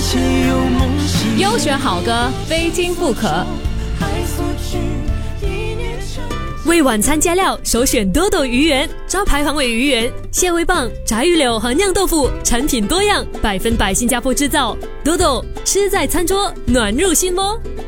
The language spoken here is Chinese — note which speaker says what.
Speaker 1: 优选好歌，非听不可。
Speaker 2: 为晚餐加料，首选多多鱼圆，招牌黄尾鱼圆、蟹味棒、炸鱼柳和酿豆腐，产品多样，100%新加坡制造。多多吃在餐桌，暖入心窝。